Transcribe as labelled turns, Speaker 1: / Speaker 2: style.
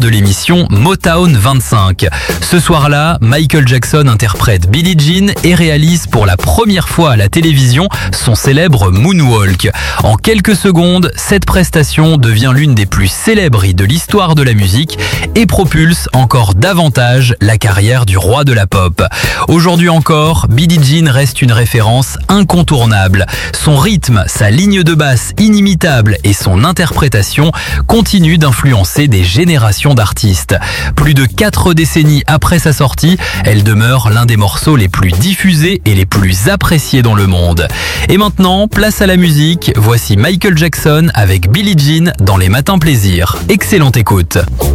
Speaker 1: de l'émission Motown 25. Ce soir-là, Michael Jackson interprète Billie Jean et réalise pour la première fois à la télévision son célèbre Moonwalk. En quelques secondes, cette prestation devient l'une des plus célèbres de l'histoire de la musique et propulse encore davantage la carrière du roi de la pop. Aujourd'hui encore, Billie Jean reste une référence incontournable. Son rythme, sa ligne de basse inimitable et son interprétation continuent d'influencer des générations d'artistes. Plus de 4 décennies après sa sortie, elle demeure l'un des morceaux les plus diffusés et les plus appréciés dans le monde. Et maintenant, place à la musique, voici Michael Jackson avec Billie Jean dans les Matins Plaisir. Excellente écoute.